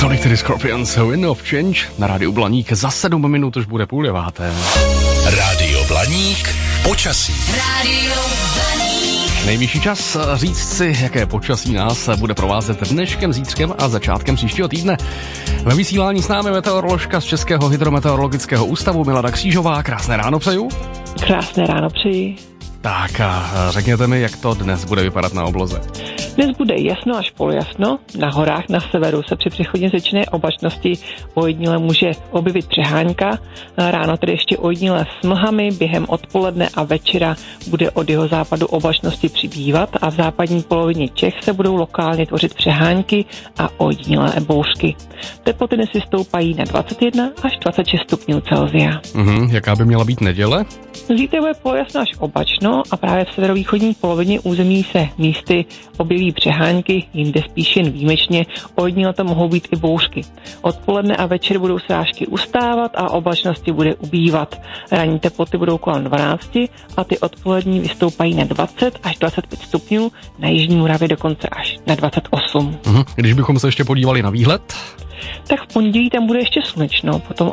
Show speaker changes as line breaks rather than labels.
Tolik tedy Scorpions, Wind of Change na Rádiu Blaník. Za 7 minut už bude 8:30.
Rádio Blaník, počasí.
Rádio Blaník.
Nejvyšší čas říct si, jaké počasí nás bude provázet dneškem, zítřkem a začátkem příštího týdne. Ve vysílání s námi meteoroložka z Českého hydrometeorologického ústavu Milada Křížová. Krásné ráno přeju.
Krásné ráno přeji.
Tak a řekněte mi, jak to dnes bude vypadat na obloze.
Dnes bude jasno až polojasno. Na horách na severu se při přechodně zvětšené oblačnosti ojediněle může objevit přehánka. Ráno tedy ještě ojediněle s mlhami, během odpoledne a večera bude od jeho západu oblačnosti přibývat a v západní polovině Čech se budou lokálně tvořit přehánky a ojedinělé bouřky. Teploty dnes stoupají na 21 až 26 stupňů Celsia.
Jaká by měla být neděle?
Zítra bude polojasno až oblačno a právě v severovýchodní polovině území se místy objeví přehánky, jinde spíš jen výjimečně, ojediněle to mohou být i bouřky. Odpoledne a večer budou srážky ustávat a oblačnosti bude ubývat. Ranní teploty budou kolem 12 a ty odpolední vystoupají na 20 až 25 stupňů, na jižní Moravě dokonce až na 28.
Když bychom se ještě podívali na výhled?
Tak v pondělí tam bude ještě slunečno, potom